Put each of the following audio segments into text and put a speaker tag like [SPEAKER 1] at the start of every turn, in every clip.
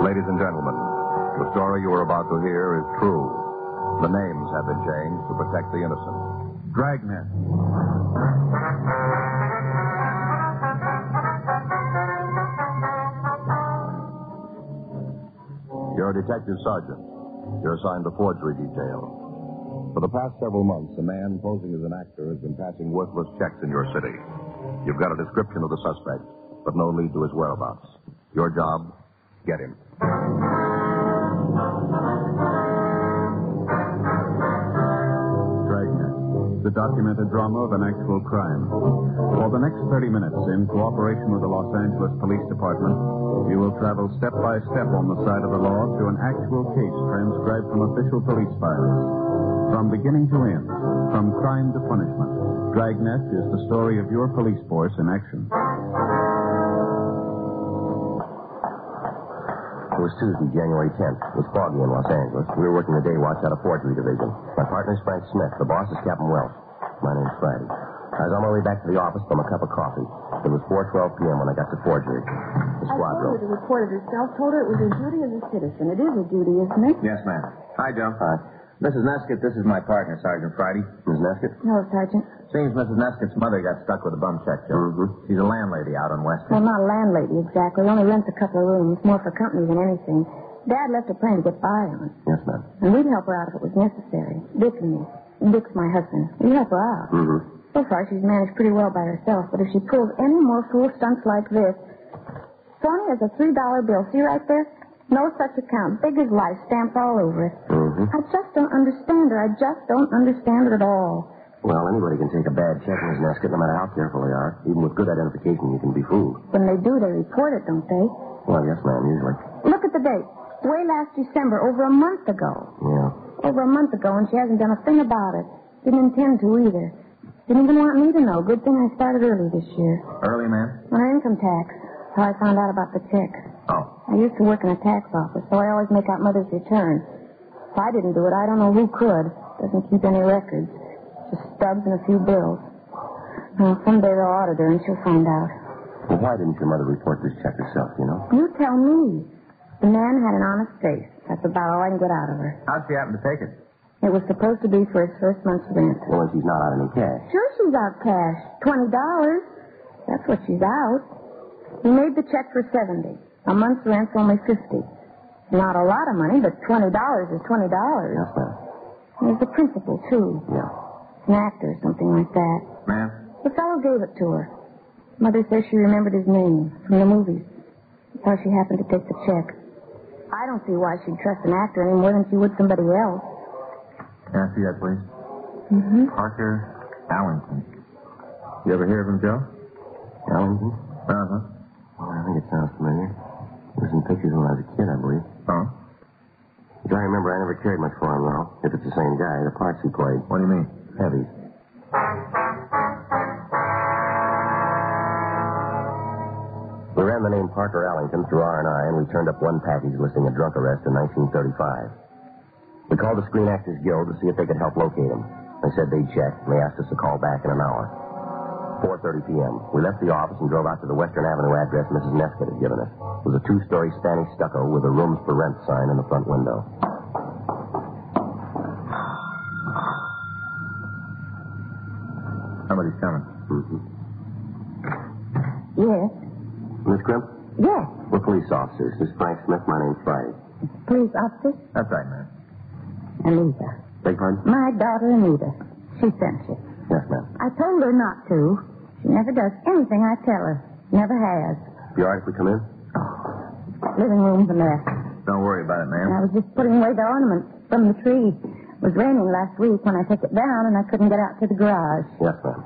[SPEAKER 1] Ladies and gentlemen, the story you are about to hear is true. The names have been changed to protect the innocent.
[SPEAKER 2] Dragnet.
[SPEAKER 1] You're a detective sergeant. You're assigned the forgery detail. For the past several months, a man posing as an actor has been passing worthless checks in your city. You've got a description of the suspect, but no lead to his whereabouts. Your job, get him.
[SPEAKER 2] Dragnet, the documented drama of an actual crime. For the next 30 minutes, in cooperation with the Los Angeles Police Department, you will travel step by step on the side of the law through an actual case transcribed from official police files. From beginning to end, from crime to punishment, Dragnet is the story of your police force in action.
[SPEAKER 3] It was Tuesday, January 10th. It was foggy in Los Angeles. We were working the day watch out of Forgery Division. My partner is Frank Smith. The boss is Captain Welch. My name's Friday. I was on my way back to the office from a cup of coffee. It was 4:12 p.m. when I got to Forgery. The squad
[SPEAKER 4] I told her to report it herself. Told her it was her duty as a citizen. It is a duty, isn't it?
[SPEAKER 5] Yes, ma'am. Hi, Joe.
[SPEAKER 3] Hi.
[SPEAKER 5] Mrs. Neskett, this is my partner, Sergeant Friday.
[SPEAKER 3] Miss Neskett?
[SPEAKER 4] Hello, Sergeant.
[SPEAKER 5] Seems Mrs. Neskett's mother got stuck with a bum check, Joe.
[SPEAKER 3] Mm-hmm.
[SPEAKER 5] She's a landlady out on Western.
[SPEAKER 4] Well, not a landlady, exactly. Only rents a couple of rooms. More for company than anything. Dad left a plan to get by on.
[SPEAKER 3] Yes, ma'am.
[SPEAKER 4] And we'd help her out if it was necessary. Dick and me. Dick's my husband. We'd help her out.
[SPEAKER 3] Mm-hmm.
[SPEAKER 4] So far, she's managed pretty well by herself. But if she pulls any more fool stunts like this... Tony has a $3 bill. See right there? No such account. Big as life. Stamped all over it.
[SPEAKER 3] Mm-hmm.
[SPEAKER 4] I just don't understand her. I just don't understand it at all.
[SPEAKER 3] Well, anybody can take a bad check, Miss Neskett, no matter how careful they are. Even with good identification, you can be fooled.
[SPEAKER 4] When they do, they report it, don't they?
[SPEAKER 3] Well, yes, ma'am, usually.
[SPEAKER 4] Look at the date. Way last December, over a month ago.
[SPEAKER 3] Yeah.
[SPEAKER 4] Over a month ago, and she hasn't done a thing about it. Didn't intend to either. Didn't even want me to know. Good thing I started early this year.
[SPEAKER 5] Early, ma'am?
[SPEAKER 4] On her income tax. How I found out about the check.
[SPEAKER 5] Oh.
[SPEAKER 4] I used to work in a tax office, so I always make out Mother's return. If I didn't do it, I don't know who could. Doesn't keep any records. Just stubs and a few bills. Well, someday they'll audit her, and she'll find out.
[SPEAKER 3] Well, why didn't your mother report this check herself, you know?
[SPEAKER 4] You tell me. The man had an honest face. That's about all I can get out of her.
[SPEAKER 5] How'd she happen to take it?
[SPEAKER 4] It was supposed to be for his first month's rent.
[SPEAKER 3] Well, she's not out any cash.
[SPEAKER 4] Sure she's out cash. $20. That's what she's out. He made the check for $70. A month's rent's only $50. Not a lot of money, but $20 is $20.
[SPEAKER 3] Yes, ma'am.
[SPEAKER 4] There's the principal, too.
[SPEAKER 3] Yeah.
[SPEAKER 4] An actor or something like that.
[SPEAKER 5] Ma'am?
[SPEAKER 4] The fellow gave it to her. Mother says she remembered his name from the movies. That's how she happened to take the check. I don't see why she'd trust an actor any more than she would somebody else.
[SPEAKER 5] Can I see that, please?
[SPEAKER 4] Mm-hmm.
[SPEAKER 5] Parker Allington. You ever hear of him, Joe?
[SPEAKER 3] Allington?
[SPEAKER 5] Uh-huh.
[SPEAKER 3] Oh, I think it sounds familiar. There was some pictures when I was a kid, I believe.
[SPEAKER 5] Oh?
[SPEAKER 3] As I remember, I never cared much for him, though. If it's the same guy, the parts he played.
[SPEAKER 5] What do you mean?
[SPEAKER 3] Heavies. We ran the name Parker Allington through R&I, and we turned up one package listing a drunk arrest in 1935. We called the Screen Actors Guild to see if they could help locate him. They said they'd check, and they asked us to call back in an hour. 4:30 p.m. We left the office and drove out to the Western Avenue address Mrs. Neskett had given us. It was a 2-story Spanish stucco with a rooms for rent sign in the front window.
[SPEAKER 5] Somebody's coming.
[SPEAKER 3] Mm-hmm.
[SPEAKER 4] Yes.
[SPEAKER 3] Miss Crimp?
[SPEAKER 4] Yes.
[SPEAKER 3] We're police officers. This is Frank Smith. My name's Friday.
[SPEAKER 4] Police officer?
[SPEAKER 5] That's right, ma'am.
[SPEAKER 4] Anita.
[SPEAKER 3] Beg pardon?
[SPEAKER 4] My daughter, Anita. She sent you.
[SPEAKER 3] Yes, ma'am.
[SPEAKER 4] I told her not to. She never does anything I tell her. Never has.
[SPEAKER 3] You all right if we come in?
[SPEAKER 4] Living room's a mess.
[SPEAKER 5] Don't worry about it,
[SPEAKER 4] And
[SPEAKER 5] ma'am.
[SPEAKER 4] I was just putting away the ornaments from the tree. It was raining last week when I took it down, and I couldn't get out to the garage.
[SPEAKER 3] Yes, ma'am.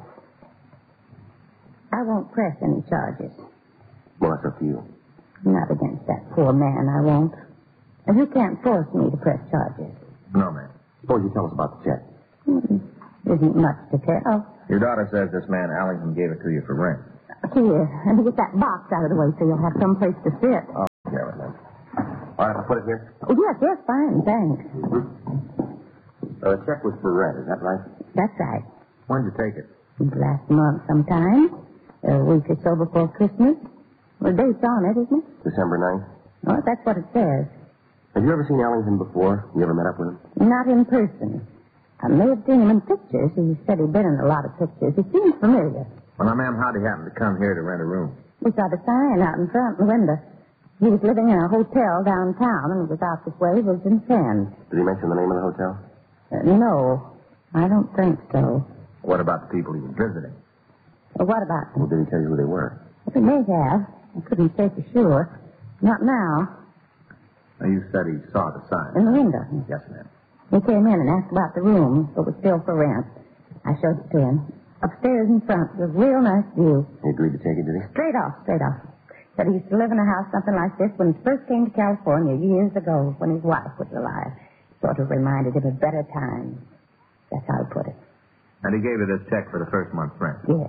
[SPEAKER 4] I won't press any charges.
[SPEAKER 3] Well, that's up to you.
[SPEAKER 4] Not against that poor man, I won't. And you can't force me to press charges.
[SPEAKER 5] No, ma'am.
[SPEAKER 3] Suppose you tell us about the check.
[SPEAKER 4] Isn't much to tell.
[SPEAKER 5] Your daughter says this man Allington gave it to you for rent.
[SPEAKER 4] Here, let me get that box out of the way so you'll have some place to sit.
[SPEAKER 3] Oh, yeah, ma'am. All right, I'll put it here.
[SPEAKER 4] Oh, yes, fine, thanks.
[SPEAKER 3] The check was for rent, is that right?
[SPEAKER 4] That's right.
[SPEAKER 5] When'd you take it?
[SPEAKER 4] Last month sometime. A week or so before Christmas. Well, date's on it, isn't it?
[SPEAKER 3] December 9th?
[SPEAKER 6] Oh, that's what it says.
[SPEAKER 3] Have you ever seen Ellington before? You ever met up with him?
[SPEAKER 6] Not in person. I may have seen him in pictures. He said he'd been in a lot of pictures. He seems familiar.
[SPEAKER 5] Well, now, ma'am, how'd he happen to come here to rent a room?
[SPEAKER 6] We saw the sign out in front of the window. He was living in a hotel downtown and was out this way visiting friends.
[SPEAKER 3] Did he mention the name of the hotel?
[SPEAKER 6] No, I don't think so.
[SPEAKER 5] What about the people he was visiting?
[SPEAKER 6] Well, what about
[SPEAKER 3] Well,
[SPEAKER 6] them?
[SPEAKER 3] did he tell you who they were?
[SPEAKER 6] Well, he may have. I couldn't say for sure. Not now.
[SPEAKER 5] Now, you said he saw the sign.
[SPEAKER 6] In the window.
[SPEAKER 5] Yes, ma'am.
[SPEAKER 6] He came in and asked about the room, but was still for rent. I showed it to him. Upstairs in front, with a real nice view.
[SPEAKER 3] He agreed to take it, did he?
[SPEAKER 6] Straight off. Said he used to live in a house something like this when he first came to California years ago when his wife was alive. Sort of reminded him of better times. That's how he put it.
[SPEAKER 5] And he gave you this check for the first month's rent.
[SPEAKER 6] Yes.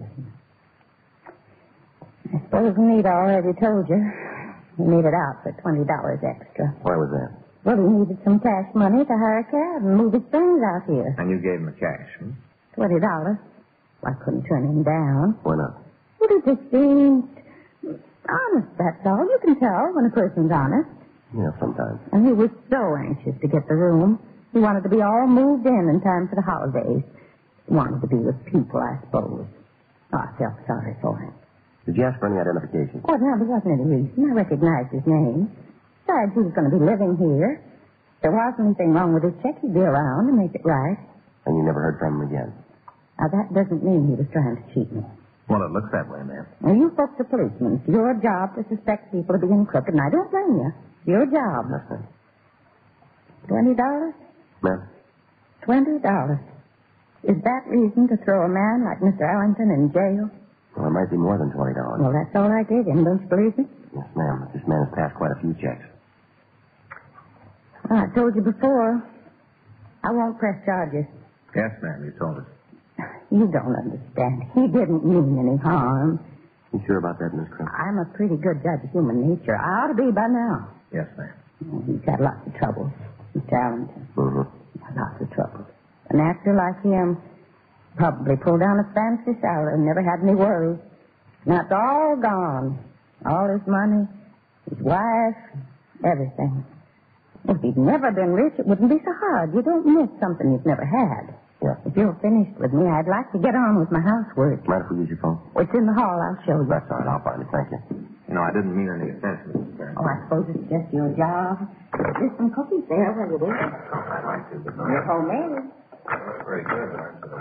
[SPEAKER 6] I suppose Nita already told you. He made it out for $20 extra.
[SPEAKER 3] Why was that?
[SPEAKER 6] Well, he needed some cash money to hire a cab and move his things out here.
[SPEAKER 5] And you gave him the cash, hmm?
[SPEAKER 6] $20. Well, I couldn't turn him down.
[SPEAKER 3] Why not?
[SPEAKER 6] Well, he just seemed honest, that's all. You can tell when a person's honest.
[SPEAKER 3] Yeah, sometimes.
[SPEAKER 6] And he was so anxious to get the room. He wanted to be all moved in time for the holidays. He wanted to be with people, I suppose. Oh, I felt sorry for him.
[SPEAKER 3] Did you ask for any identification?
[SPEAKER 6] Oh, no, there wasn't any reason. I recognized his name. Besides, he was going to be living here. If there wasn't anything wrong with his check, he'd be around and make it right.
[SPEAKER 3] And you never heard from him again?
[SPEAKER 6] Now, that doesn't mean he was trying to cheat me.
[SPEAKER 5] Well, it looks that way, ma'am.
[SPEAKER 6] Now, you folks are policemen. It's your job to suspect people of being crooked, and I don't blame you. It's your job.
[SPEAKER 3] Yes, ma'am.
[SPEAKER 6] $20?
[SPEAKER 3] Ma'am?
[SPEAKER 6] $20. Is that reason to throw a man like Mr. Ellington in jail?
[SPEAKER 3] Well, it might be more than $20.
[SPEAKER 6] Well, that's all I gave him. Don't you believe me?
[SPEAKER 3] Yes, ma'am. But this man has passed quite a few checks.
[SPEAKER 6] Well, I told you before. I won't press charges.
[SPEAKER 5] Yes, ma'am, you told us.
[SPEAKER 6] You don't understand. He didn't mean any harm.
[SPEAKER 3] You sure about that, Miss Crump?
[SPEAKER 6] I'm a pretty good judge of human nature. I ought to be by now.
[SPEAKER 5] Yes, ma'am.
[SPEAKER 6] He's had lots of troubles, Mr. Ellington.
[SPEAKER 3] Mm-hmm.
[SPEAKER 6] Lots of troubles. An actor like him probably pulled down a fancy salary and never had any worries. Now it's all gone. All his money, his wife, everything. If he'd never been rich, it wouldn't be so hard. You don't miss something you've never had.
[SPEAKER 3] Yeah.
[SPEAKER 6] If you're finished with me, I'd like to get on with my housework.
[SPEAKER 3] Mind if we use your phone?
[SPEAKER 6] It's in the hall. I'll show you.
[SPEAKER 3] That's all right. I'll find it. Thank you.
[SPEAKER 5] You know, I didn't mean any offense, Mrs. Stern.
[SPEAKER 6] Oh, I suppose it's just your job. There's some cookies there, where it is.
[SPEAKER 5] I'd like to, but no.
[SPEAKER 6] They're homemade.
[SPEAKER 5] That's very good, aren't they?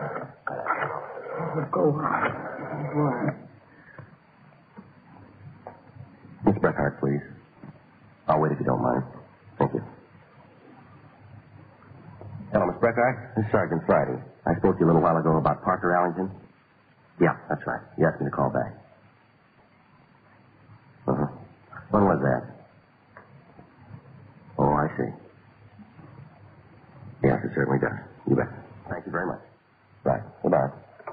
[SPEAKER 6] Oh, go on.
[SPEAKER 3] Miss Breckhart, please. I'll wait if you don't mind. Thank you. Hello, Miss Breckhart. This is Sergeant Friday. I spoke to you a little while ago about Parker Allington. Yeah, that's right. You asked me to call back. Uh-huh. When was that? Oh, I see. Yes, it certainly does. You bet. Thank you very much. Right. Goodbye.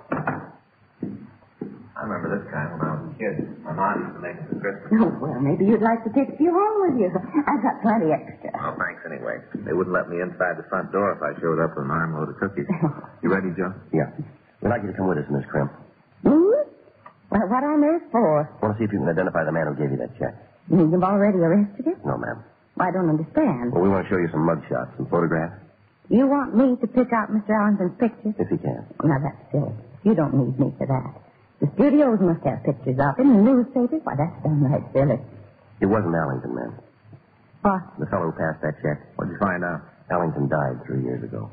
[SPEAKER 5] I remember this guy when I was a kid. My mom used to make it for Christmas.
[SPEAKER 6] Oh, well, maybe you'd like to take a few home with you. I've got plenty extra.
[SPEAKER 5] Oh, thanks anyway. They wouldn't let me inside the front door if I showed up with an armload of cookies. You ready, Joe?
[SPEAKER 3] Yeah. We'd like you to come with us, Miss Crimp.
[SPEAKER 6] Well, what on earth for?
[SPEAKER 3] Want to see if you can identify the man who gave you that check.
[SPEAKER 6] You mean you've already arrested him?
[SPEAKER 3] No, ma'am.
[SPEAKER 6] Well, I don't understand.
[SPEAKER 3] Well, we want to show you some mug shots, some photographs,
[SPEAKER 6] You want me to pick out Mr. Ellington's pictures?
[SPEAKER 3] if you can.
[SPEAKER 6] Now, that's silly. You don't need me for that. The studios must have pictures of him, and newspapers. Why, that's downright silly.
[SPEAKER 3] It wasn't Allington, ma'am.
[SPEAKER 6] What?
[SPEAKER 3] The fellow who passed that check.
[SPEAKER 5] What'd you find out?
[SPEAKER 3] Allington died 3 years ago.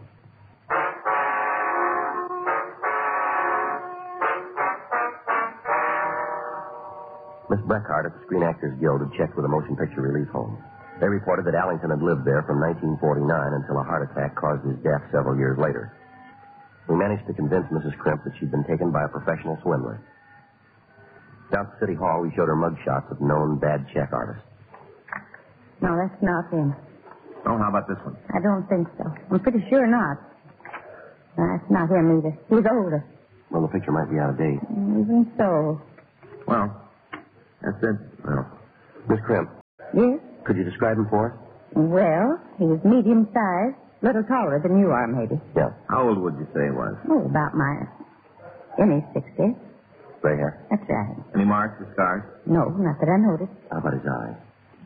[SPEAKER 3] Miss Breckhart at the Screen Actors Guild had checked with the Motion Picture Relief Home. They reported that Allington had lived there from 1949 until a heart attack caused his death several years later. We managed to convince Mrs. Crimp that she'd been taken by a professional swindler. Down at City Hall, we showed her mug shots of known bad check artists.
[SPEAKER 6] No, that's not him.
[SPEAKER 5] Oh, how about this one?
[SPEAKER 6] I don't think so. I'm pretty sure not. No, that's not him either. He was older.
[SPEAKER 3] Well, the picture might be out of date.
[SPEAKER 6] Even so.
[SPEAKER 5] Well, that's it. Well,
[SPEAKER 3] Miss Crimp,
[SPEAKER 6] Yes?
[SPEAKER 3] could you describe him for us?
[SPEAKER 6] Well, he was medium-sized, little taller than you are, maybe.
[SPEAKER 3] Yeah.
[SPEAKER 5] how old would you say he was?
[SPEAKER 6] Oh, about in his 60s.
[SPEAKER 3] Gray hair.
[SPEAKER 6] That's right.
[SPEAKER 5] Any marks or scars?
[SPEAKER 6] No, not that I noticed.
[SPEAKER 3] How about his eyes?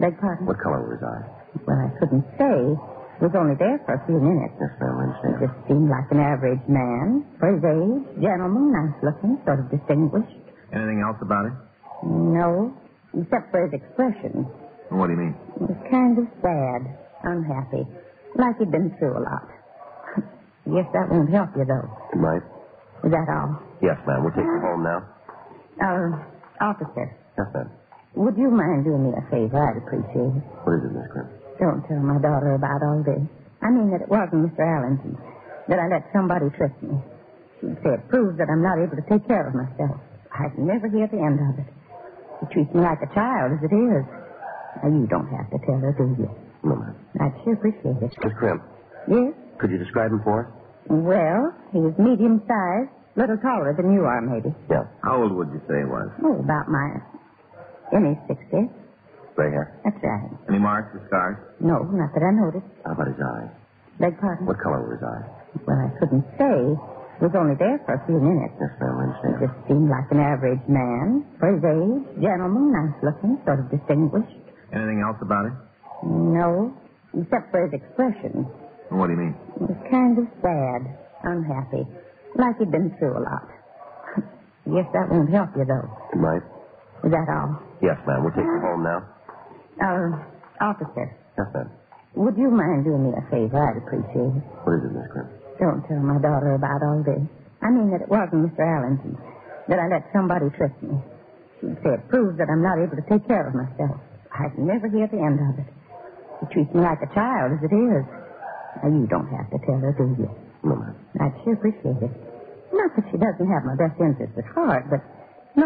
[SPEAKER 6] Beg pardon?
[SPEAKER 3] What color were his eyes?
[SPEAKER 6] Well, I couldn't say. He was only there for a few minutes.
[SPEAKER 3] Yes, ma'am, I
[SPEAKER 6] He
[SPEAKER 3] understand.
[SPEAKER 6] just seemed like an average man. For his age, gentleman, nice looking, sort of distinguished.
[SPEAKER 5] Anything else about him?
[SPEAKER 6] No, except for his expression.
[SPEAKER 5] What do you mean?
[SPEAKER 6] He was kind of sad, unhappy, like he'd been through a lot. Guess that won't help you, though.
[SPEAKER 3] Good night.
[SPEAKER 6] Is that all?
[SPEAKER 3] Yes, ma'am. We'll take you home now.
[SPEAKER 6] Officer,
[SPEAKER 3] Yes, ma'am.
[SPEAKER 6] would you mind doing me a favor? I'd appreciate it.
[SPEAKER 3] What is it, Miss Grim?
[SPEAKER 6] Don't tell my daughter about all this. I mean that it wasn't Mr. Allington, that I let somebody trick me. She'd say it proves that I'm not able to take care of myself. I'd never hear the end of it. She treats me like a child, as it is. Now, you don't have to tell her, do you?
[SPEAKER 3] No, ma'am.
[SPEAKER 6] I'd sure appreciate it.
[SPEAKER 3] Miss Grim,
[SPEAKER 6] Yes?
[SPEAKER 3] could you describe him for us?
[SPEAKER 6] Well, he was medium-sized, little taller than you are, maybe.
[SPEAKER 3] Yeah.
[SPEAKER 5] How old would you say he was?
[SPEAKER 6] Oh, about in his 60s.
[SPEAKER 3] Gray hair.
[SPEAKER 6] That's right.
[SPEAKER 5] Any marks or scars?
[SPEAKER 6] No, not that I noticed.
[SPEAKER 3] How about his eyes?
[SPEAKER 6] Beg pardon?
[SPEAKER 3] What color were his eyes?
[SPEAKER 6] Well, I couldn't say. He was only there for a few minutes.
[SPEAKER 3] Yes, ma'am, I
[SPEAKER 6] He
[SPEAKER 3] understand.
[SPEAKER 6] just seemed like an average man. For his age, gentleman, nice looking, sort of distinguished.
[SPEAKER 5] Anything else about him?
[SPEAKER 6] No, except for his expression.
[SPEAKER 5] What do you mean?
[SPEAKER 6] He was kind of sad, unhappy, like he'd been through a lot. Guess that won't help you, though.
[SPEAKER 3] Good night.
[SPEAKER 6] Is that all?
[SPEAKER 3] Yes, ma'am. We'll take you home now.
[SPEAKER 6] Officer,
[SPEAKER 3] Yes, ma'am.
[SPEAKER 6] would you mind doing me a favor? I'd appreciate it.
[SPEAKER 3] What is it, Miss Grim?
[SPEAKER 6] Don't tell my daughter about all this. I mean that it wasn't Mr. Allington, that I let somebody trick me. She'd say it proves that I'm not able to take care of myself. I'd never hear the end of it. She treats me like a child, as it is. Now, you don't have to tell her, do you?
[SPEAKER 3] No, ma'am.
[SPEAKER 6] I'd sure appreciate it. Not that she doesn't have my best interests at heart, but